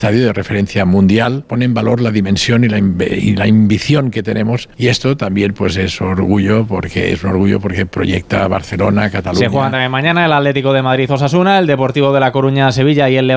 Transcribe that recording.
estadio de referencia mundial, pone en valor la dimensión y la ambición que tenemos, y esto también pues es un orgullo porque proyecta Barcelona, Cataluña. Se juegan también mañana el Atlético de Madrid-Osasuna, el Deportivo de La Coruña-Sevilla y el